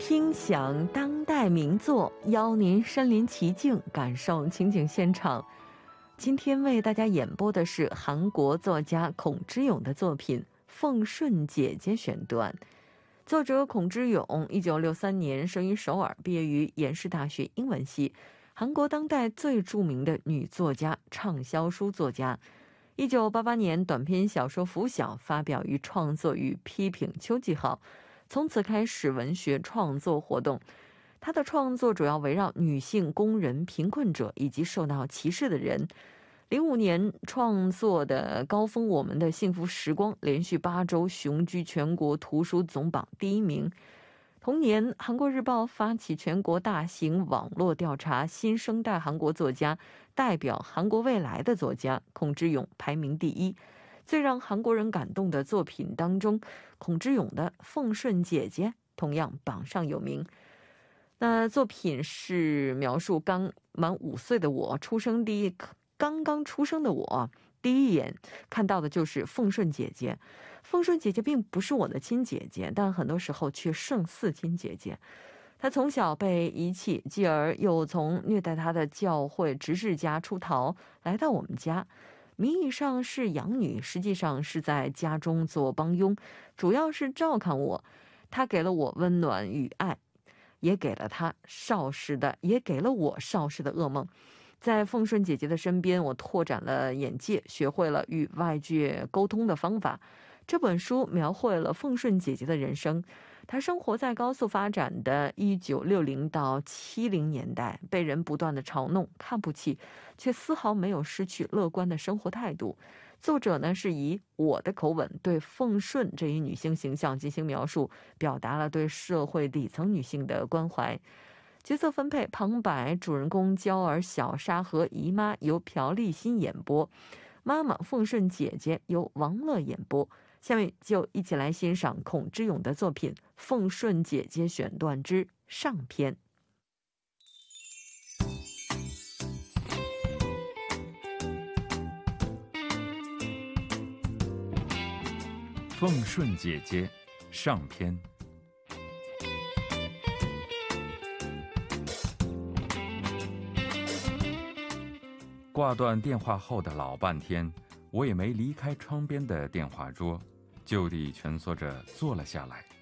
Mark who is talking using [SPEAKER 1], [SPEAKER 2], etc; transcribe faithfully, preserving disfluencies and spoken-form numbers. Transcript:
[SPEAKER 1] 听响当代名作，邀您身临其境，感受情景现场。今天为大家演播的是韩国作家孔之勇的作品《奉顺姐姐》选段。作者孔之勇一九六三年生于首尔，毕业于延世大学英文系，韩国当代最著名的女作家、畅销书作家。一九八八年短篇小说《拂晓》发表于创作与批评秋季号，从此开始文学创作活动。他的创作主要围绕女性、工人、贫困者以及受到歧视的人。零五年创作的高峰《我们的幸福时光》连续八周雄居全国图书总榜第一名。同年，韩国日报发起全国大型网络调查新生代韩国作家，代表韩国未来的作家，孔之勇排名第一。最让韩国人感动的作品当中，孔之勇的《奉顺姐姐》同样榜上有名。那作品是描述刚满五岁的我，出生第一刚刚出生的我，第一眼看到的就是奉顺姐姐。奉顺姐姐并不是我的亲姐姐，但很多时候却胜似亲姐姐。她从小被遗弃，继而又从虐待她的教会执事家出逃，来到我们家。名义上是养女，实际上是在家中做帮佣，主要是照看我。她给了我温暖与爱，也给了她少时的，也给了我少时的噩梦。在奉顺姐姐的身边，我拓展了眼界，学会了与外界沟通的方法。这本书描绘了奉顺姐姐的人生。她生活在高速发展的一九六零到七零年代，被人不断的嘲弄、看不起，却丝毫没有失去乐观的生活态度。作者呢是以我的口吻对奉顺这一女性形象进行描述，表达了对社会底层女性的关怀。角色分配：旁白主人公娇儿、小沙和姨妈由朴立新演播，妈妈奉顺姐姐由王乐演播。下面就一起来欣赏孔之勇的作品《奉顺姐姐》选段之上篇。
[SPEAKER 2] 奉顺姐姐上篇。挂断电话后的老半天，我也没离开窗边的电话桌，就地蜷缩着坐了下来，